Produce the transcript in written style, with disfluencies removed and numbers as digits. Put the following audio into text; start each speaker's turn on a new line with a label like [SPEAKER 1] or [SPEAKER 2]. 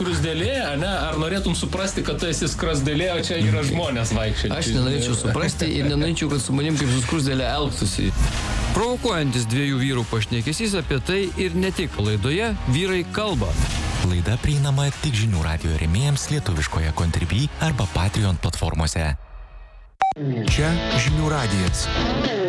[SPEAKER 1] Skrusdėlė, ne? Ar norėtum suprasti, kad tu esi skrusdėlė, o čia yra žmonės vaikščiai?
[SPEAKER 2] Aš nenorėčiau suprasti ir nenorėčiau, kad su manim kaip su skrusdėlė elgtųsi. Provokuojantis dviejų vyrų pašnekesys apie tai ir ne tik. Laidoje Vyrai kalba.
[SPEAKER 3] Laida prieinama tik Žinių radijo rėmėjams lietuviškoje Contribui arba Patreon platformose. Čia Žinių radijas.